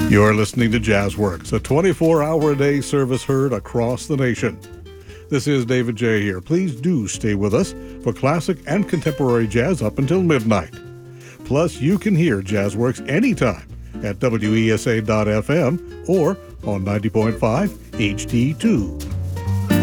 You're listening to JazzWorks, a 24-hour-a-day service heard across the nation. This is David J. here. Please do stay with us for classic and contemporary jazz up until midnight. Plus, you can hear JazzWorks anytime at WESA.FM or on 90.5 HD2.